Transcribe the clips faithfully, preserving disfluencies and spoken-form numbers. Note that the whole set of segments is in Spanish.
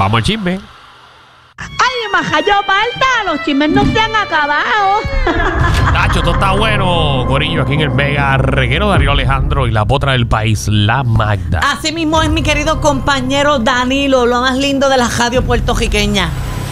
Vamos al chisme. ¡Ay, majayo falta! Los chismes no se han acabado. Tacho, esto está bueno. Corillo, aquí en el mega reguero, Darío Alejandro y la potra del país, la Magda. Así mismo es mi querido compañero Danilo, lo más lindo de la radio puertorriqueña.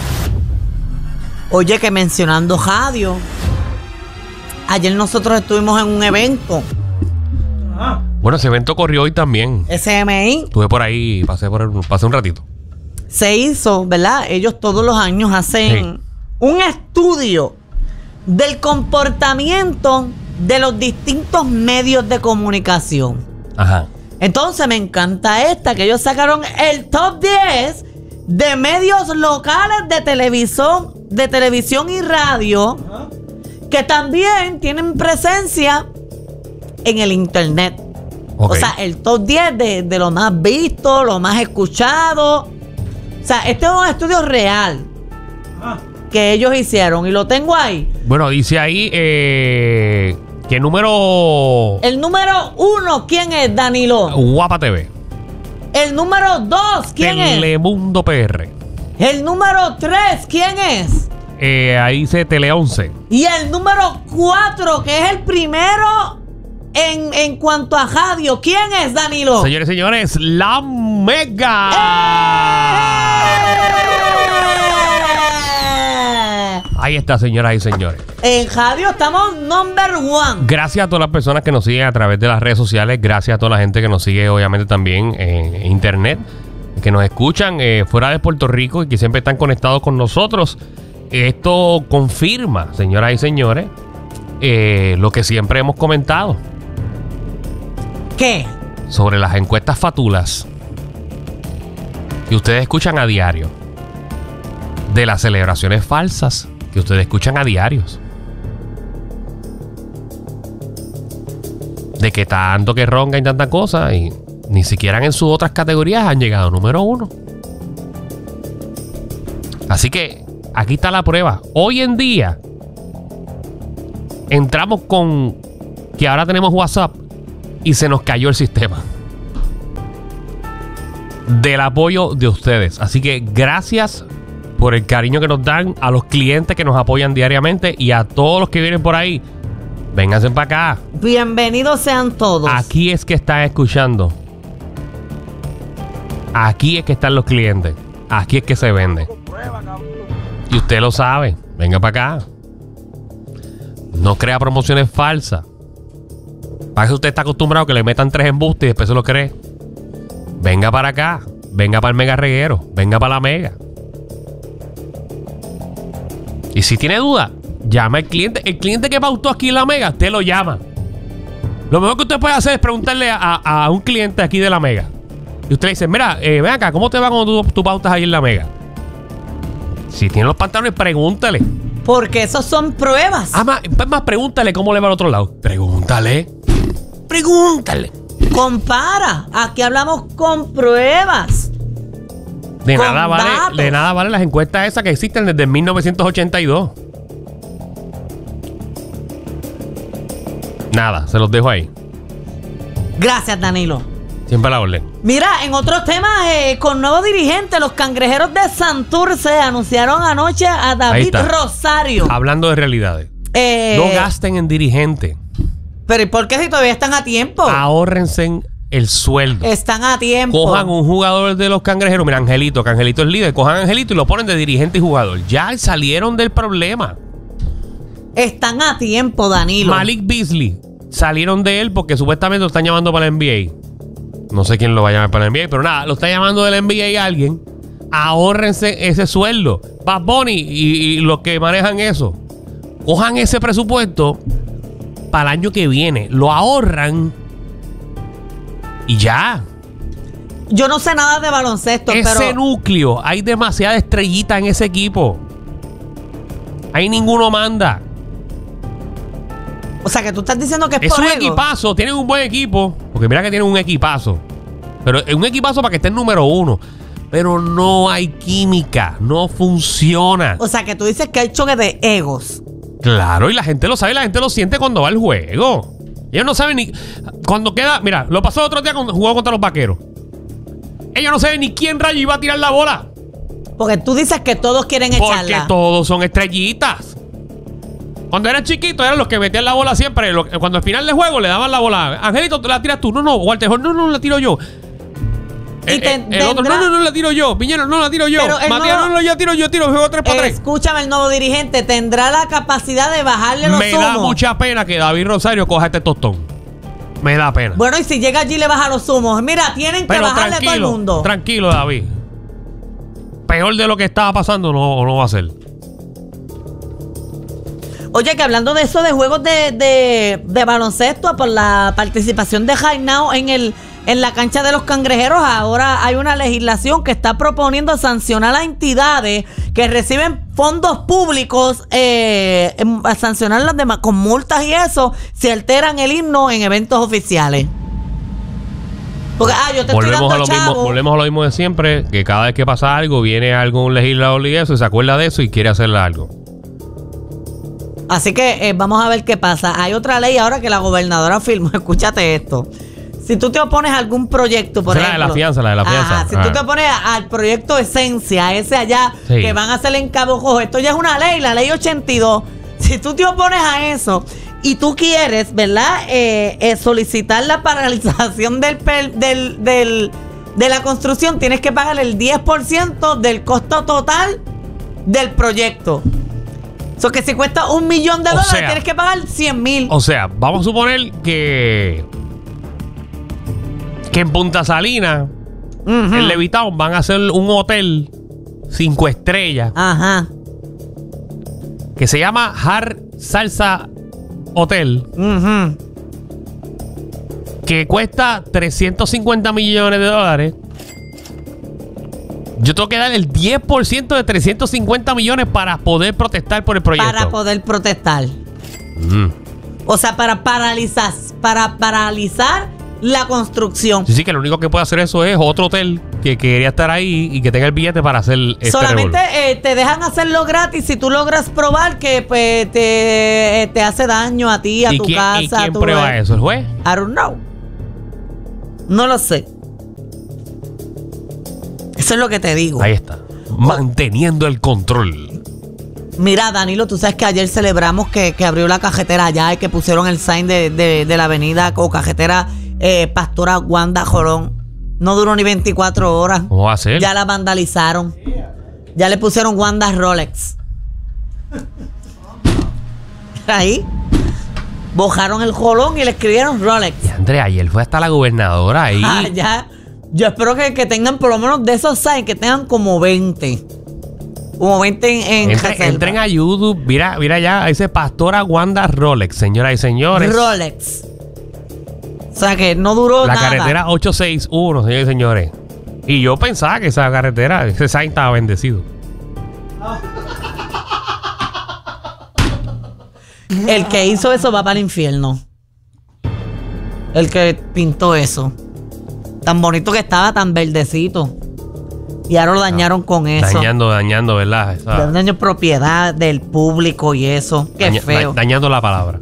Oye, que mencionando radio, ayer nosotros estuvimos en un evento. Bueno, ese evento corrió hoy también. S M I. Estuve por ahí, pasé por el, pasé un ratito. Se hizo, ¿verdad? Ellos todos los años hacen sí. un estudio del comportamiento de los distintos medios de comunicación. Ajá. Entonces me encanta esta, que ellos sacaron el top diez de medios locales de televisión, de televisión y radio, ajá, que también tienen presencia en el internet. Okay. O sea, el top diez de, de lo más visto, lo más escuchado. O sea, este es un estudio real ah. que ellos hicieron y lo tengo ahí. Bueno, dice ahí eh, ¿qué número? El número uno, ¿quién es, Danilo? Guapa T V. El número dos, ¿quién Telemundo es? Telemundo P R. El número tres, ¿quién es? Eh, ahí dice Tele once. Y el número cuatro, que es el primero en, en cuanto a radio, ¿quién es, Danilo? Señores y señores, la Mega. ¡Eh! Ahí está, señoras y señores. En radio estamos number one. Gracias a todas las personas que nos siguen a través de las redes sociales. Gracias a toda la gente que nos sigue, obviamente, también en internet. Que nos escuchan eh, fuera de Puerto Rico y que siempre están conectados con nosotros. Esto confirma, señoras y señores, eh, lo que siempre hemos comentado. ¿Qué? Sobre las encuestas fatulas que ustedes escuchan a diario. De las celebraciones falsas que ustedes escuchan a diarios. De que tanto que ronca y tanta cosa y ni siquiera en sus otras categorías han llegado número uno. Así que aquí está la prueba. Hoy en día entramos con que ahora tenemos WhatsApp y se nos cayó el sistema del apoyo de ustedes. Así que gracias por el cariño que nos dan, a los clientes que nos apoyan diariamente y a todos los que vienen por ahí. Vénganse para acá. Bienvenidos sean todos. Aquí es que están escuchando. Aquí es que están los clientes. Aquí es que se vende. Y usted lo sabe. Venga para acá. No crea promociones falsas. Para que usted está acostumbrado a que le metan tres embustes y después se lo cree. Venga para acá. Venga para el mega reguero. Venga para la mega. Y si tiene duda, llama al cliente. El cliente que pautó aquí en la mega, usted lo llama. Lo mejor que usted puede hacer es preguntarle a, a un cliente aquí de la mega. Y usted le dice, mira, eh, ven acá, ¿cómo te va cuando tú, tú pautas ahí en la mega? Si tiene los pantalones, pregúntale. Porque esos son pruebas. Ah, más, más pregúntale cómo le va al otro lado. Pregúntale. Pregúntale. Compara. Aquí hablamos con pruebas. De con nada vale, datos. de nada vale las encuestas esas que existen desde mil novecientos ochenta y dos. Nada, se los dejo ahí. Gracias, Danilo. Siempre a la orden. Mira, en otros temas, eh, con nuevos dirigentes, los cangrejeros de Santurce anunciaron anoche a David Rosario. Hablando de realidades. Eh, no gasten en dirigente. Pero ¿y por qué si todavía están a tiempo? Ahórrense el sueldo. Están a tiempo. Cojan un jugador de los cangrejeros. Mira, Angelito, que Angelito es líder. Cojan a Angelito y lo ponen de dirigente y jugador. Ya salieron del problema. Están a tiempo, Danilo. Malik Beasley. Salieron de él porque supuestamente lo están llamando para la N B A. No sé quién lo va a llamar para la N B A, pero nada, lo está llamando de la N B A alguien. Ahórrense ese sueldo. Bad Bunny y, y los que manejan eso. Cojan ese presupuesto para el año que viene. Lo ahorran y ya. Yo no sé nada de baloncesto, ese pero... núcleo, hay demasiada estrellita en ese equipo. Ahí ninguno manda. O sea, que tú estás diciendo que es, es por un ego. equipazo, tienen un buen equipo. Porque mira que tienen un equipazo. Pero es un equipazo para que esté en número uno. Pero no hay química, no funciona. O sea, que tú dices que hay choque de egos. Claro, y la gente lo sabe, la gente lo siente cuando va al juego. Ellos no saben ni... Cuando queda... Mira, lo pasó el otro día cuando jugó contra los Vaqueros. Ellos no saben ni quién rayo iba a tirar la bola. Porque tú dices que todos quieren Porque echarla. todos son estrellitas. Cuando eras chiquito eran los que metían la bola siempre. Lo- Cuando al final del juego le daban la bola. Angelito, la tiras tú. No, no. Walter, no, no, la tiro yo. Y Eh, te- eh, el otro, tendrá- no, no, no la tiro yo. Piñero, no la tiro yo. Pero el Matías, nuevo- no, no, yo tiro yo, tiro, juego tres para tres. Escúchame, el nuevo dirigente tendrá la capacidad de bajarle los Me da humos. mucha pena que David Rosario coja este tostón. Me da pena. Bueno, y si llega allí le baja los humos. Mira, tienen que Pero bajarle a todo el tranquilo, mundo. tranquilo, David. Peor de lo que estaba pasando no, no va a ser. Oye, que hablando de eso, de juegos de, de, de baloncesto, por la participación de High Now en el en la cancha de los Cangrejeros, ahora hay una legislación que está proponiendo sancionar a entidades que reciben fondos públicos, eh, em, a sancionarlas de ma- con multas y eso, si alteran el himno en eventos oficiales. Porque, ah, yo te Volvemos a, estoy lo dando mismo, chavo. volvemos a lo mismo de siempre, que cada vez que pasa algo, viene algún legislador y eso, y se acuerda de eso y quiere hacerle algo. Así que eh, vamos a ver qué pasa. Hay otra ley ahora que la gobernadora firmó. Escúchate esto. Si tú te opones a algún proyecto, por Esa es la de ejemplo. la fianza, la de la fianza. Ajá, si Ajá. tú te opones a- al proyecto Esencia, ese allá, Sí. que van a hacer en Cabo Cojo, esto ya es una ley, la ley ochenta y dos. Si tú te opones a eso y tú quieres, ¿verdad? Eh, eh, solicitar la paralización del, per- del, del- de la construcción, tienes que pagar el diez por ciento del costo total del proyecto. O sea, que si cuesta un millón de O dólares, sea, tienes que pagar cien mil. O sea, vamos a suponer que. Que en Punta Salina, en Levitown, van a hacer un hotel cinco estrellas Ajá. que se llama Har Salsa Hotel, Ujú. que cuesta trescientos cincuenta millones de dólares. Yo tengo que dar el diez por ciento de trescientos cincuenta millones para poder protestar por el proyecto. Para poder protestar. Mm. O sea, para paralizar, para paralizar la construcción. Sí, sí, que lo único que puede hacer eso es otro hotel que quería estar ahí y que tenga el billete para hacer este Solamente revolú. eh, te dejan hacerlo gratis si tú logras probar que pues, te, te hace daño a ti, a ¿Y tu quién, casa. ¿y quién a tu prueba eso? ¿El juez? I don't know. No lo sé. Eso es lo que te digo. Ahí está. Manteniendo el control. Mira, Danilo, tú sabes que ayer celebramos que, que abrió la cajetera allá y que pusieron el sign de, de, de la avenida o cajetera eh, Pastora Wanda Jolón. No duró ni veinticuatro horas. ¿Cómo va a ser? Ya la vandalizaron. Ya le pusieron Wanda Rolex. Ahí. Bojaron el jolón y le escribieron Rolex. Y Andrea, ayer fue hasta la gobernadora ahí. Ah, ya. Yo espero que, que tengan por lo menos de esos signs, que tengan como veinte. Como veinte en, en Entre- reserva. entren a YouTube. Mira, mira ya, dice Pastora Wanda Rolex, señoras y señores. Rolex. O sea que no duró La nada. carretera ochocientos sesenta y uno, señores y señores. Y yo pensaba que esa carretera, ese sign estaba bendecido. El que hizo eso va para el infierno. El que pintó eso. Tan bonito que estaba, tan verdecito. Y ahora lo dañaron con eso. Dañando, dañando, ¿verdad? Esa- Le daño propiedad del público y eso. Qué daña- feo. da- dañando la palabra.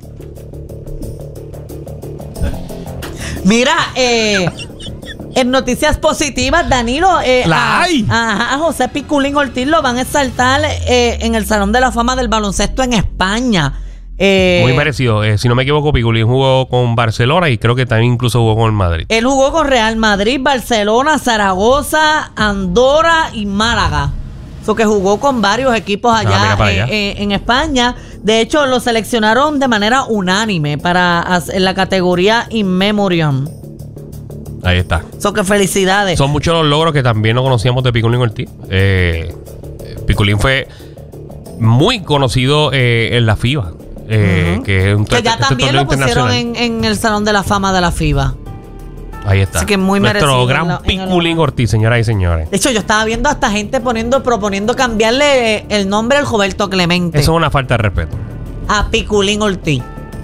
Mira, eh, en noticias positivas, Danilo, eh, ¡La a, hay! a- a José Piculín Ortiz lo van a exaltar eh, en el Salón de la Fama del Baloncesto en España. Eh, Muy parecido. Eh, si no me equivoco, Piculín jugó con Barcelona y creo que también incluso jugó con el Madrid. Él jugó con Real Madrid, Barcelona, Zaragoza, Andorra y Málaga. Eso que jugó con varios equipos allá, Ah, mira para eh, allá. eh, en España. De hecho, lo seleccionaron de manera unánime para hacer- en la categoría In Memoriam. Ahí está. Eso que felicidades. Son muchos los logros que también no conocíamos de Piculín Ortiz. Eh, Piculín fue muy conocido eh, en la FIBA. Eh, Ujú. que es un Que tor- ya este también torneo lo pusieron internacional. en, en el Salón de la Fama de la FIBA. Ahí está. Así que muy Nuestro merecido gran en la- en el- Piculín Ortiz, señoras y señores. De hecho, yo estaba viendo hasta gente poniendo, proponiendo cambiarle eh, el nombre al Roberto Clemente Eso es una falta de respeto. a Piculín Ortiz.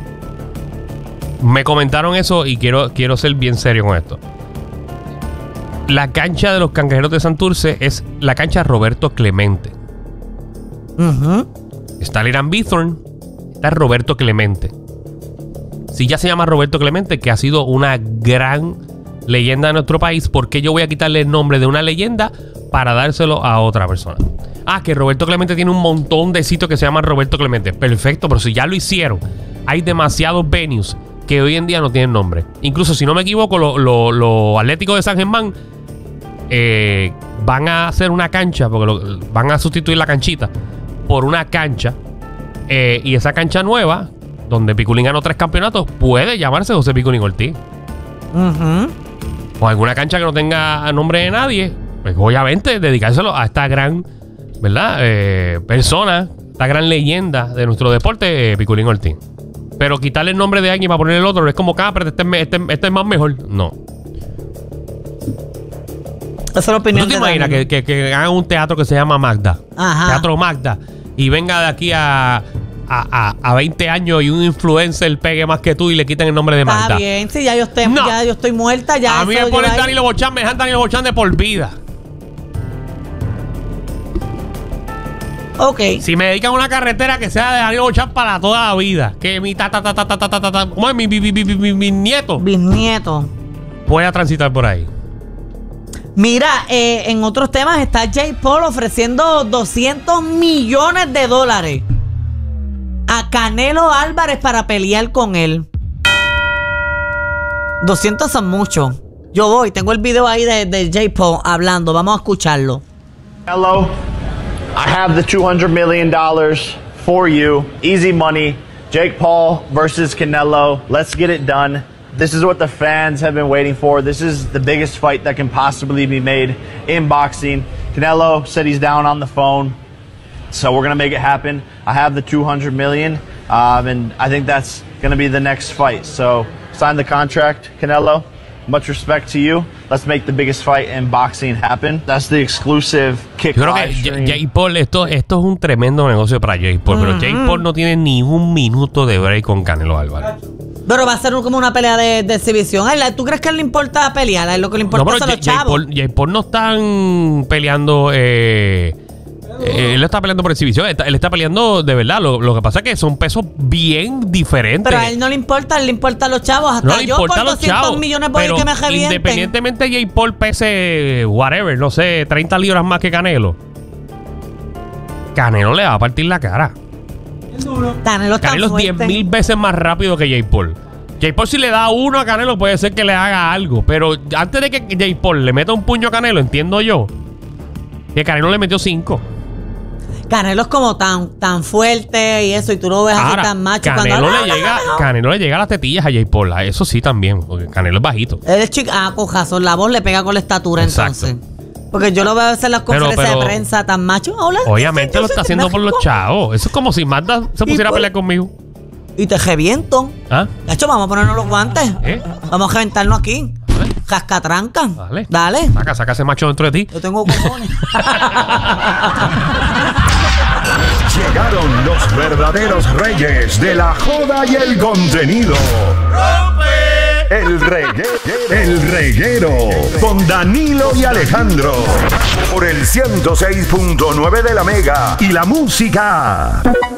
Me comentaron eso y quiero, quiero ser bien serio con esto. La cancha de los Cangrejeros de Santurce es la cancha Roberto Clemente. Ujú. Está el Irán Bithorn, está Roberto Clemente. Si ya se llama Roberto Clemente, que ha sido una gran leyenda de nuestro país, ¿por qué yo voy a quitarle el nombre de una leyenda para dárselo a otra persona. Ah, que Roberto Clemente tiene un montón de sitios que se llaman Roberto Clemente. Perfecto, pero si ya lo hicieron, hay demasiados venues que hoy en día no tienen nombre. Incluso, si no me equivoco, los lo, lo Atléticos de San Germán eh, van a hacer una cancha, porque lo, van a sustituir la canchita por una cancha. Eh, y esa cancha nueva, donde Piculín ganó tres campeonatos, puede llamarse José Piculín Ortiz. Uh-huh. O alguna cancha que no tenga nombre de nadie, pues obviamente dedicárselo a esta gran, ¿verdad? Eh, persona, esta gran leyenda de nuestro deporte, eh, Piculín Ortiz. Pero quitarle el nombre de alguien para poner el otro, no es como, ah, pero este, este, este es más mejor. No. Esa es la opinión. ¿Tú te de imaginas que, que, que hagan un teatro que se llama Magda? Ajá. Teatro Magda. Y venga de aquí a, a, a, a veinte años y un influencer pegue más que tú y le quiten el nombre de Magda. Está bien, sí, ya yo estoy, No. ya yo estoy muerta. Ya a mí eso me yo ponen ahí- Danilo Bochán, me dejan Danilo Bochán de por vida. Ok. Si me dedican a una carretera que sea de Danilo Bochán para toda la vida, que mi ta ta ta ta ta ta ta ta, ta ¿cómo es? Mi, mi, mi, mi, mi, mi nieto Bisnieto. pueda transitar por ahí. Mira, eh, en otros temas está Jake Paul ofreciendo doscientos millones de dólares a Canelo Álvarez para pelear con él. doscientos son muchos. Yo voy, tengo el video ahí de, de Jake Paul hablando. Vamos a escucharlo. Hello, I have the two hundred million dollars for you. Easy money. Jake Paul versus Canelo. Let's get it done. This is what the fans have been waiting for. This is the biggest fight that can possibly be made in boxing. Canelo said he's down on the phone, so we're gonna make it happen. I have the two hundred million, um, and I think that's gonna be the next fight. So sign the contract, Canelo. Much respect to you. Let's make the biggest fight in boxing happen. That's the exclusive kick Yo creo que live stream. J- Jake Paul, esto, esto es un tremendo negocio para Jake Paul, pero Jake Paul no tiene ni un minuto de break con Canelo Álvarez. Pero va a ser como una pelea de, de exhibición. A él, ¿tú crees que a él le importa pelear? A él lo que le importa No, pero son Jake, los Jake chavos. Paul, Jake Paul no están peleando. Eh, eh, él no está peleando por exhibición. Está- él está peleando de verdad. Lo, lo que pasa es que son pesos bien diferentes. Pero a él no le importa, a él le importa a los chavos. Hasta No le yo importa por a los doscientos chavos. millones voy Pero que me revienten. independientemente Jake Paul pese whatever, no sé, treinta libras más que Canelo, Canelo le va a partir la cara. Canelo está Canelo es diez fuerte. mil veces más rápido que Jake Paul. Jake Paul, si le da uno a Canelo, puede ser que le haga algo. Pero antes de que Jake Paul le meta un puño a Canelo, entiendo yo que Canelo le metió cinco. Canelo es como tan, tan fuerte y eso, y tú lo ves Ahora, así tan macho. Canelo, cuando, le llega, Canelo le llega a las tetillas a Jake Paul. A eso sí también, porque Canelo es bajito. Él es chico, ah, con razón, la voz le pega con la estatura. Exacto. Entonces. Porque yo lo veo hacer las Pero- conferencias pero- de prensa tan macho. Hola, Obviamente yo lo soy está de haciendo por los México. chavos. Eso es como si Magda se pusiera a pues- pelear conmigo. Y te reviento. ¿Ah? De hecho, vamos a ponernos los guantes. ¿Eh? Vamos a reventarnos aquí. Cascatranca. Dale. Dale. Saca, saca ese macho dentro de ti. Yo tengo cojones. Llegaron los verdaderos reyes de la joda y el contenido. El reguero, el reguero con Danilo y Alejandro por el ciento seis punto nueve de la Mega y la música.